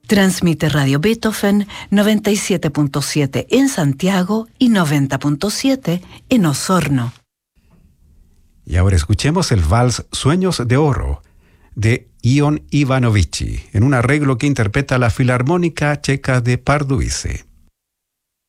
Transmite Radio Beethoven 97.7 en Santiago y 90.7 en Osorno. Y ahora escuchemos el vals Sueños de Oro de Ion Ivanovici, en un arreglo que interpreta la Filarmónica Checa de Pardubice.